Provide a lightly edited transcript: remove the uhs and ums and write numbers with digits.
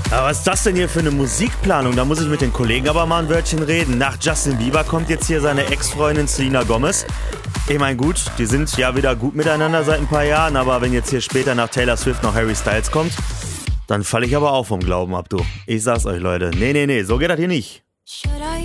Aber was ist das denn hier für eine Musikplanung? Da muss ich mit den Kollegen aber mal ein Wörtchen reden. Nach Justin Bieber kommt jetzt hier seine Ex-Freundin Selena Gomez. Ich meine, gut, die sind ja wieder gut miteinander seit ein paar Jahren, aber wenn jetzt hier später nach Taylor Swift noch Harry Styles kommt, dann falle ich aber auch vom Glauben ab, du. Ich sag's euch, Leute. Nee, so geht das hier nicht.